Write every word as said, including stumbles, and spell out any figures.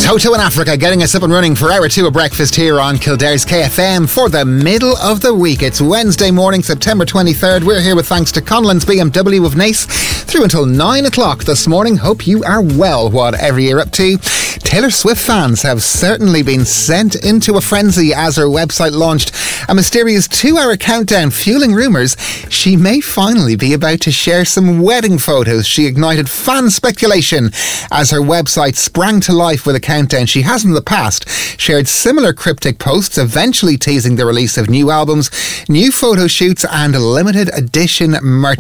Toto in Africa getting us up and running for hour two of breakfast here on Kildare's K F M for the middle of the week. It's Wednesday morning, September twenty-third. We're here with thanks to Conlon's B M W of Naas through until nine o'clock this morning. Hope you are well, whatever you're up to. Taylor Swift fans have certainly been sent into a frenzy as her website launched a mysterious two-hour countdown, fueling rumours she may finally be about to share some wedding photos. She ignited fan speculation as her website sprang to life with a countdown. She has in the past shared similar cryptic posts, eventually teasing the release of new albums, new photo shoots and limited edition merch.